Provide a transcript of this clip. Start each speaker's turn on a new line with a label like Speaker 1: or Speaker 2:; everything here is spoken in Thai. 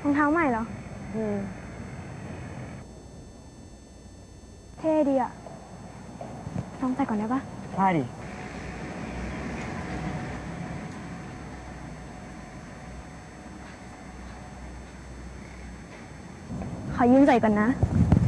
Speaker 1: รองเท้าใหม่เหรอ
Speaker 2: อืม
Speaker 1: เท่ดีอะลองใส่ก่อนได้ปะ
Speaker 2: ได้ดิ
Speaker 1: ขอยืมใส่ก่อนนะ